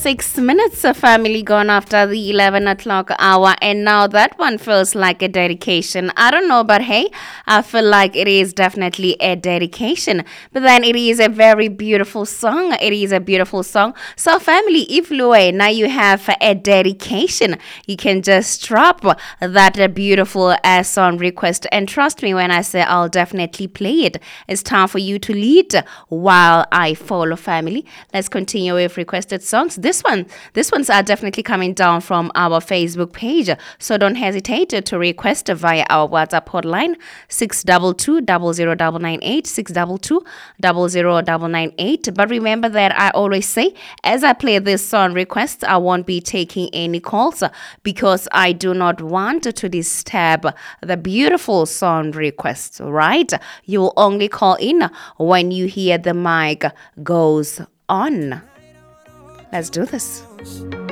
6 minutes, family gone after the 11 o'clock hour, and now that one feels like a dedication. I don't know, but hey, I feel like it is definitely a dedication. But then it is a very beautiful song. It is a beautiful song. So, family, if Lue, now you have a dedication, you can just drop that beautiful song request. And trust me when I say I'll definitely play it. It's time for you to lead while I follow, family. Let's continue with requested songs. These ones are definitely coming down from our Facebook page. So don't hesitate to request via our WhatsApp hotline 622-00998, 622-00998. But remember that I always say, as I play this song request, I won't be taking any calls because I do not want to disturb the beautiful song requests, right? You will only call in when you hear the mic goes on. Let's do this.